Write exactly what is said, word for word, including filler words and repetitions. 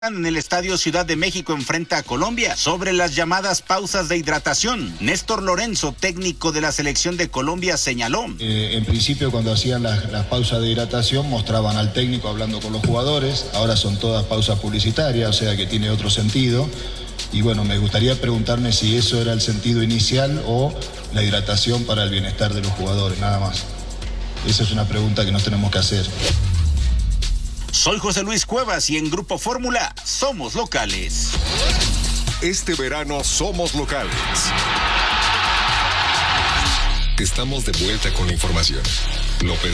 En el Estadio Ciudad de México enfrenta a Colombia sobre las llamadas pausas de hidratación. Néstor Lorenzo, técnico de la selección de Colombia, señaló. Eh, en principio, cuando hacían las, las pausas de hidratación, mostraban al técnico hablando con los jugadores. Ahora son todas pausas publicitarias, o sea que tiene otro sentido. Y bueno, me gustaría preguntarme si eso era el sentido inicial o la hidratación para el bienestar de los jugadores, nada más. Esa es una pregunta que nos tenemos que hacer. Soy José Luis Cuevas y en Grupo Fórmula somos locales. Este verano somos locales. Estamos de vuelta con la información. López